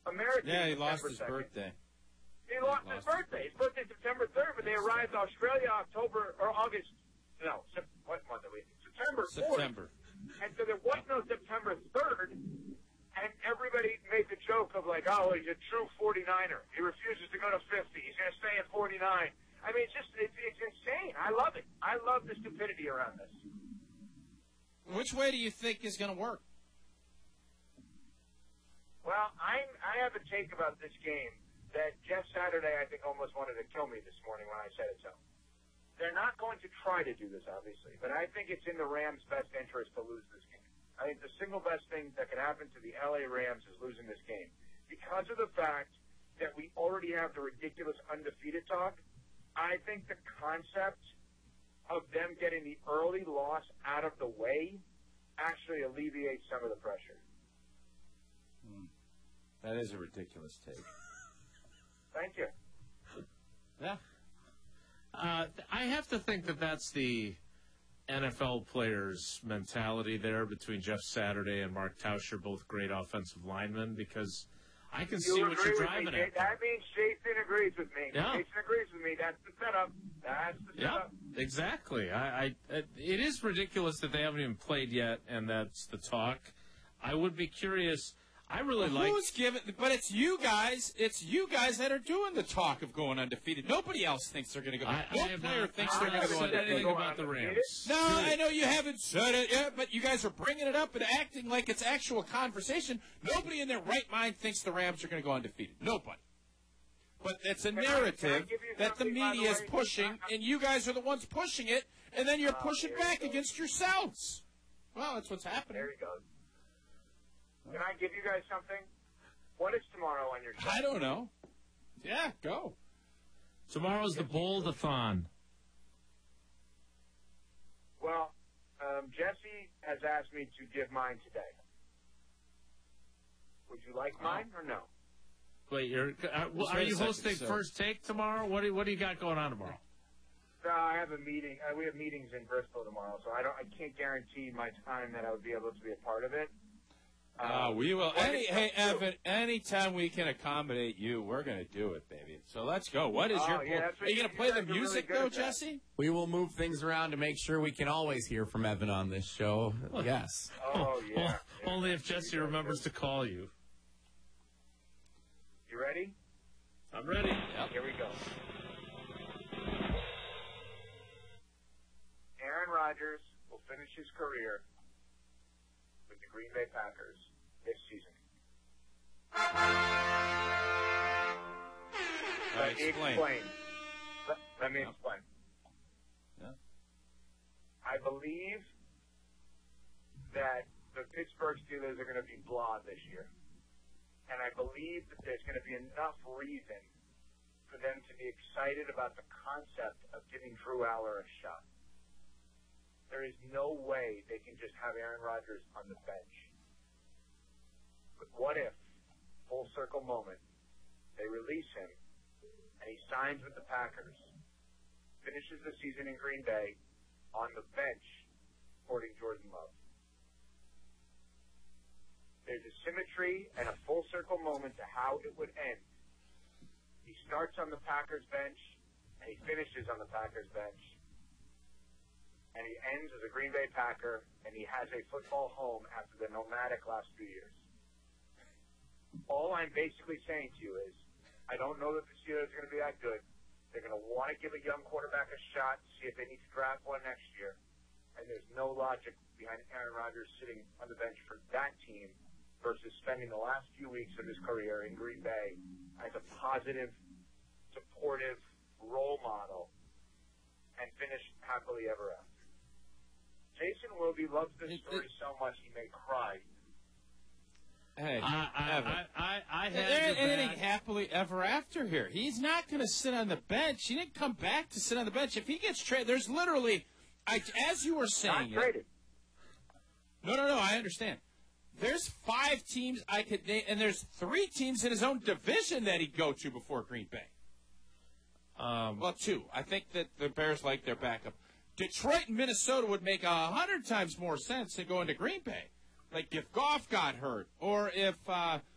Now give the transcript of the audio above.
American. Yeah, he lost September his 2nd. birthday. He lost his birthday. His birthday's September 3rd, but they arrived in Australia August. No, what month are we? September 4th. September. And so there was no September 3rd, and everybody made the joke of like, oh, he's a true 49er. He refuses to go to 50. He's going to stay at 49. I mean, it's insane. I love it. I love the stupidity around this. Which way do you think is going to work? Well, I have a take about this game that Jeff Saturday, I think, almost wanted to kill me this morning when I said it so. They're not going to try to do this, obviously, but I think it's in the Rams' best interest to lose this game. I think the single best thing that can happen to the LA Rams is losing this game. Because of the fact that we already have the ridiculous undefeated talk, I think the concept of them getting the early loss out of the way actually alleviates some of the pressure. That is a ridiculous take. Thank you. Yeah. I have to think that that's the NFL players' mentality there between Jeff Saturday and Mark Tauscher, both great offensive linemen, because I can see what you're driving at. That means Jason agrees with me. Yeah. Jason agrees with me. That's the setup. That's the setup. Yeah, exactly. It is ridiculous that they haven't even played yet, and that's the talk. I would be curious. I really like. Who's giving? But it's you guys. It's you guys that are doing the talk of going undefeated. Nobody else thinks they're going to go. No player thinks they're going to go undefeated. Anything about the Rams? No, I know you haven't said it yet, but you guys are bringing it up and acting like it's actual conversation. Nobody in their right mind thinks the Rams are going to go undefeated. Nobody. But it's a narrative that the media is pushing, and you guys are the ones pushing it, and then you're pushing back against yourselves. Well, that's what's happening. There you go. Can I give you guys something? What is tomorrow on your show? I don't know. Yeah, go. Tomorrow's the Bowl-a-thon. Well, Jesse has asked me to give mine today. Would you like mine or no? Wait, are you hosting First Take tomorrow? What do you got going on tomorrow? No, I have a meeting. We have meetings in Bristol tomorrow, so I can't guarantee my time that I would be able to be a part of it. We will. Hey, Evan, anytime we can accommodate you, we're going to do it, baby. So let's go. What is your yeah, Are you going to play the music, though, Jesse? We will move things around to make sure we can always hear from Evan on this show. Yes. Oh, yeah. Only if Jesse remembers to call you. You ready? I'm ready. Yep. Here we go. Aaron Rodgers will finish his career with the Green Bay Packers this season. Let me explain. Let me explain. Yeah. I believe that the Pittsburgh Steelers are going to be blah this year. And I believe that there's going to be enough reason for them to be excited about the concept of giving Drew Aller a shot. There is no way they can just have Aaron Rodgers on the bench. But what if, full circle moment, they release him and he signs with the Packers, finishes the season in Green Bay on the bench, supporting Jordan Love? There's a symmetry and a full circle moment to how it would end. He starts on the Packers bench and he finishes on the Packers bench. And he ends as a Green Bay Packer, and he has a football home after the nomadic last few years. All I'm basically saying to you is, I don't know that the Steelers are going to be that good. They're going to want to give a young quarterback a shot, see if they need to draft one next year. And there's no logic behind Aaron Rodgers sitting on the bench for that team versus spending the last few weeks of his career in Green Bay as a positive, supportive role model and finish happily ever after. Jason Wilby loves this story so much he may cry. Hey, I there ain't anything happily ever after here. He's not going to sit on the bench. He didn't come back to sit on the bench. If he gets traded, there's literally, as you were saying, not traded. No, I understand. There's 5 teams I could name, and there's 3 teams in his own division that he'd go to before Green Bay. Well, 2. I think that the Bears like their backup. Detroit and Minnesota would make 100 times more sense than going to Green Bay. Like if Goff got hurt, or if